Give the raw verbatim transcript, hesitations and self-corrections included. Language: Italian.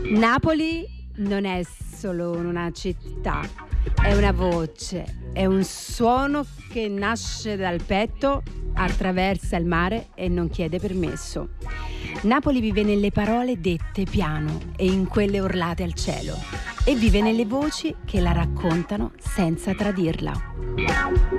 Napoli non è solo una città, è una voce, è un suono che nasce dal petto, attraversa il mare e non chiede permesso. Napoli vive nelle parole dette piano e in quelle urlate al cielo, e vive nelle voci che la raccontano senza tradirla.